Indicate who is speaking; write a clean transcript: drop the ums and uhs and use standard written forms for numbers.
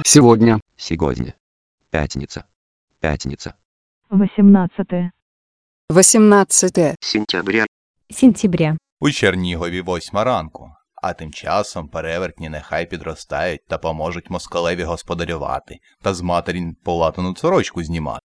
Speaker 1: Сегодня.
Speaker 2: Сегодня. Пятница. Пятница.
Speaker 3: 18
Speaker 4: 18
Speaker 2: Сентября.
Speaker 3: сентября.
Speaker 5: У Чернігові 8 ранку, а тим часом перевертні нехай підростають та поможуть москалеві господарювати, та з матерін полатану сорочку знімати.